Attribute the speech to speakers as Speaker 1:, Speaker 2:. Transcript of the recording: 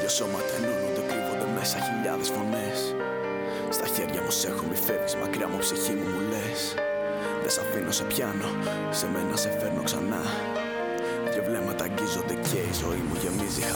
Speaker 1: Δυο σώματα ενώνονται, κρύβονται μέσα χιλιάδες φωνές. Στα χέρια μου σε έχω, μη φεύγεις μακριά μου, ψυχή μου μου λες. Δεν σ' αφήνω, σε πιάνω, σε μένα σε φέρνω ξανά. Δυο βλέμματα αγγίζονται και η ζωή μου γεμίζει χαρά.